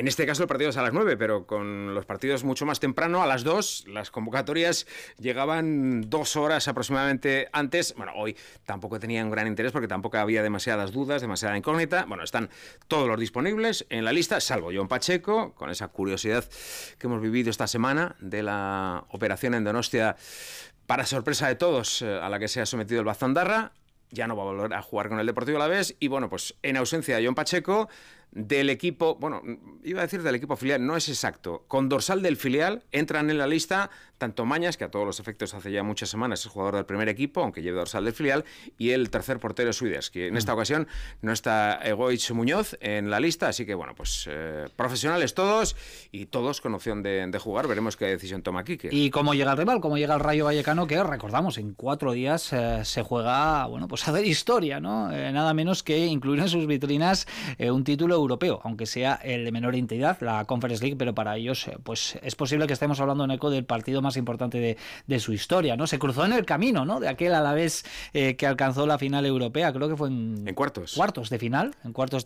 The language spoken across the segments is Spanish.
En este caso el partido es a las 9, pero con los partidos mucho más temprano, a las 2, las convocatorias llegaban 2 horas aproximadamente antes. Bueno, hoy tampoco tenían gran interés porque tampoco había demasiadas dudas, demasiada incógnita. Bueno, están todos los disponibles en la lista, salvo Jon Pacheco, con esa curiosidad que hemos vivido esta semana de la operación en Donostia, para sorpresa de todos, a la que se ha sometido el Baztandarra. Ya no va a volver a jugar con el Deportivo Alavés y bueno, pues en ausencia de Jon Pacheco, del equipo, bueno, iba a decir del equipo filial, no es exacto, con dorsal del filial entran en la lista tanto Mañas, que a todos los efectos hace ya muchas semanas es jugador del primer equipo, aunque lleve dorsal del filial, y el tercer portero Suides, que en esta ocasión no está Egoich Muñoz en la lista, así que bueno, pues profesionales todos y todos con opción de jugar. Veremos qué decisión toma Quique. Y cómo llega el rival, cómo llega el Rayo Vallecano, que recordamos, en 4 días se juega, bueno, pues a hacer historia, ¿no? Nada menos que incluir en sus vitrinas un título europeo, aunque sea el de menor entidad, la Conference League, pero para ellos pues es posible que estemos hablando en eco del partido más importante de su historia, ¿no? Se cruzó en el camino, ¿no? De aquel Alavés que alcanzó la final europea, creo que fue en cuartos de final,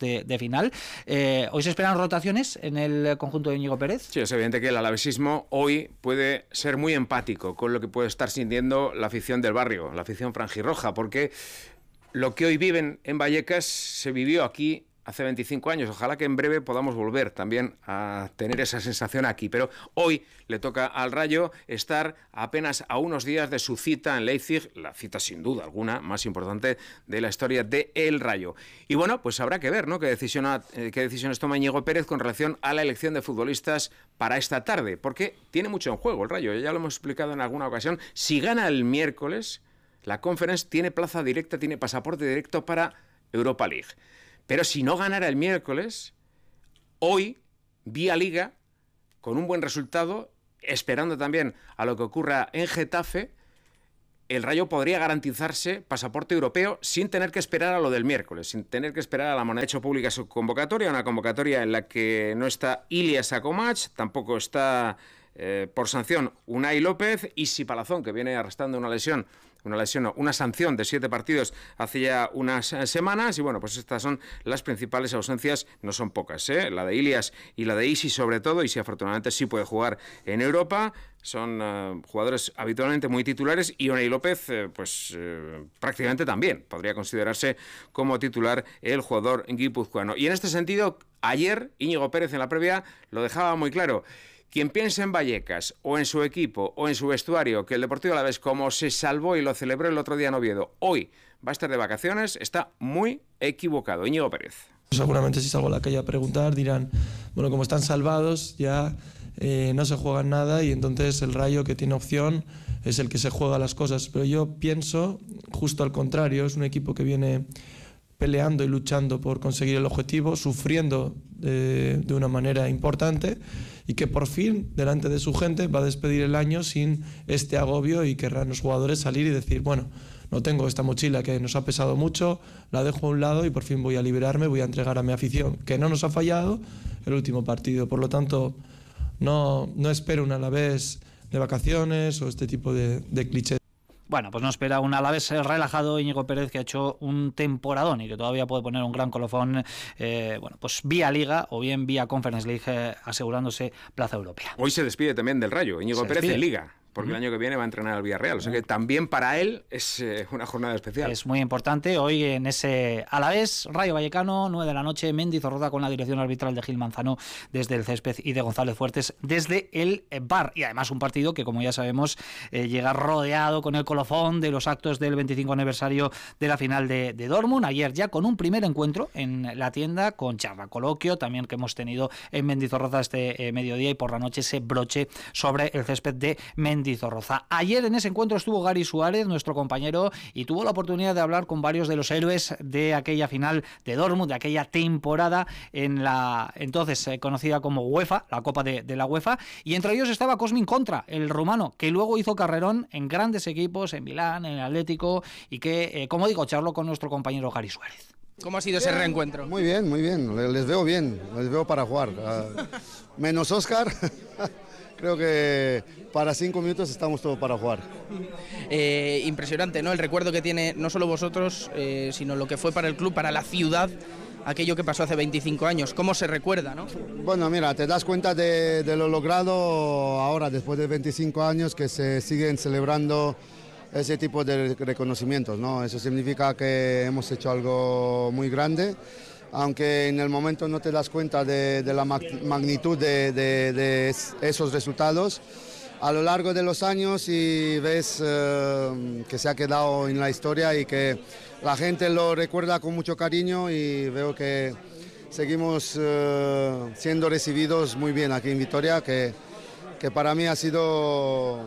hoy se esperan rotaciones en el conjunto de Íñigo Pérez. Sí, es evidente que el alavesismo hoy puede ser muy empático con lo que puede estar sintiendo la afición del barrio, la afición franjirroja, porque lo que hoy viven en Vallecas se vivió aquí hace 25 años. Ojalá que en breve podamos volver también a tener esa sensación aquí. Pero hoy le toca al Rayo estar apenas a unos días de su cita en Leipzig, la cita sin duda alguna más importante de la historia de El Rayo. Y bueno, pues habrá que ver, ¿no?, qué decisiones toma Íñigo Pérez con relación a la elección de futbolistas para esta tarde, porque tiene mucho en juego el Rayo. Ya lo hemos explicado en alguna ocasión. Si gana el miércoles, la Conference tiene plaza directa, tiene pasaporte directo para Europa League. Pero si no ganara el miércoles, hoy, vía Liga, con un buen resultado, esperando también a lo que ocurra en Getafe, el Rayo podría garantizarse pasaporte europeo sin tener que esperar a lo del miércoles, sin tener que esperar a la moneda. Ha hecho pública su convocatoria, una convocatoria en la que no está Ilias Akomach, tampoco está por sanción Unai López y Sipalazón, que viene arrastrando una sanción de 7 partidos hace ya unas semanas. Y bueno, pues estas son las principales ausencias, no son pocas, la de Ilias y la de Isi sobre todo. Isi afortunadamente sí puede jugar en Europa, son jugadores habitualmente muy titulares, y Unai López prácticamente también podría considerarse como titular el jugador guipuzcoano. Y en este sentido, ayer Íñigo Pérez en la previa lo dejaba muy claro. Quien piense en Vallecas, o en su equipo, o en su vestuario, que el Deportivo Alavés, como se salvó y lo celebró el otro día en Oviedo, hoy va a estar de vacaciones, está muy equivocado. Íñigo Pérez. Seguramente si salgo a la calle a preguntar dirán, bueno, como están salvados ya no se juegan nada y entonces el Rayo, que tiene opción, es el que se juega las cosas. Pero yo pienso justo al contrario, es un equipo que viene peleando y luchando por conseguir el objetivo, sufriendo de una manera importante, y que por fin, delante de su gente, va a despedir el año sin este agobio, y querrán los jugadores salir y decir, bueno, no tengo esta mochila que nos ha pesado mucho, la dejo a un lado y por fin voy a liberarme, voy a entregar a mi afición, que no nos ha fallado el último partido. Por lo tanto, no espero un Alavés de vacaciones o este tipo de clichés. Bueno, pues no espera un Alavés relajado, Íñigo Pérez, que ha hecho un temporadón y que todavía puede poner un gran colofón, pues vía Liga o bien vía Conference League, asegurándose plaza europea. Hoy se despide también del Rayo, Íñigo Pérez en Liga, porque el año que viene va a entrenar al Villarreal, o sea que también para él es una jornada especial. Es muy importante hoy en ese Alavés, Rayo Vallecano, 9 de la noche, Mendizorroza con la dirección arbitral de Gil Manzano desde el césped y de González Fuertes desde el bar. Y además un partido que, como ya sabemos, llega rodeado con el colofón de los actos del 25 aniversario de la final de Dortmund. Ayer ya con un primer encuentro en la tienda, con charla coloquio, también que hemos tenido en Mendizorroza este mediodía, y por la noche ese broche sobre el césped de Mendizorroza. Ayer en ese encuentro estuvo Gary Suárez, nuestro compañero, y tuvo la oportunidad de hablar con varios de los héroes de aquella final de Dortmund, de aquella temporada en la entonces conocida como UEFA, la Copa de la UEFA, y entre ellos estaba Cosmin Contra, el rumano, que luego hizo carrerón en grandes equipos, en Milán, en el Atlético, y que, como digo, charló con nuestro compañero Gary Suárez. ¿Cómo ha sido ese reencuentro? Muy bien, les veo bien, les veo para jugar. Menos Óscar. Creo que para 5 minutos estamos todos para jugar. Impresionante, ¿no? El recuerdo que tiene no solo vosotros, sino lo que fue para el club, para la ciudad, aquello que pasó hace 25 años. ¿Cómo se recuerda, no? Bueno, mira, te das cuenta de lo logrado ahora, después de 25 años, que se siguen celebrando ese tipo de reconocimientos, ¿no? Eso significa que hemos hecho algo muy grande, aunque en el momento no te das cuenta de la magnitud de esos resultados. A lo largo de los años y ves que se ha quedado en la historia y que la gente lo recuerda con mucho cariño, y veo que seguimos siendo recibidos muy bien aquí en Vitoria, que para mí ha sido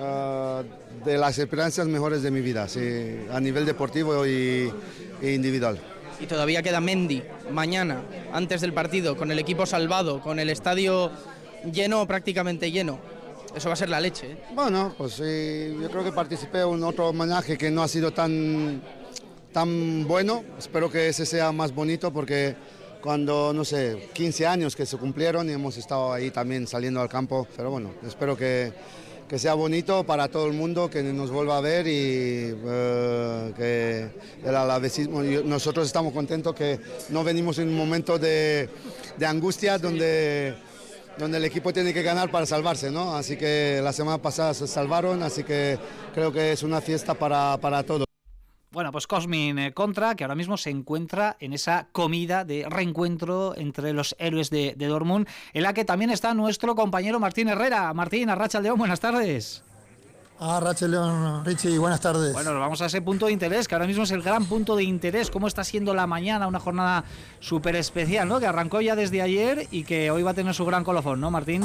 de las experiencias mejores de mi vida, sí, a nivel deportivo e individual. Y todavía queda Mendy mañana, antes del partido, con el equipo salvado, con el estadio lleno, prácticamente lleno. Eso va a ser la leche, ¿eh? Bueno, pues sí, yo creo que participé en otro homenaje que no ha sido tan bueno. Espero que ese sea más bonito, porque cuando, no sé, 15 años que se cumplieron y hemos estado ahí también saliendo al campo. Pero bueno, espero que sea bonito para todo el mundo, que nos vuelva a ver, y que el alavesismo, nosotros estamos contentos que no venimos en un momento de angustia donde el equipo tiene que ganar para salvarse, ¿no? Así que la semana pasada se salvaron, así que creo que es una fiesta para todos. Bueno, pues Cosmin Contra, que ahora mismo se encuentra en esa comida de reencuentro entre los héroes de Dortmund, en la que también está nuestro compañero Martín Herrera. Martín, Arratsaldeon, buenas tardes. Arratsaldeon, Richie, buenas tardes. Bueno, nos vamos a ese punto de interés, que ahora mismo es el gran punto de interés. ¿Cómo está siendo la mañana? Una jornada súper especial, ¿no? Que arrancó ya desde ayer y que hoy va a tener su gran colofón, ¿no, Martín?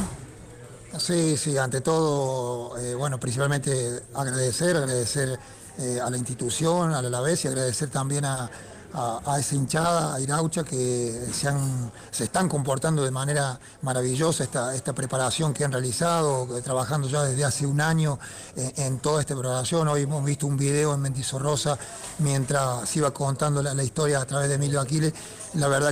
Sí, ante todo, bueno, principalmente agradecer a la institución, al Alavés, y agradecer también a esa hinchada, a Iraucha, que se están comportando de manera maravillosa esta preparación que han realizado, trabajando ya desde hace un año en toda esta preparación. Hoy hemos visto un video en Mendizorroza mientras se iba contando la historia a través de Emilio Aquiles. La verdad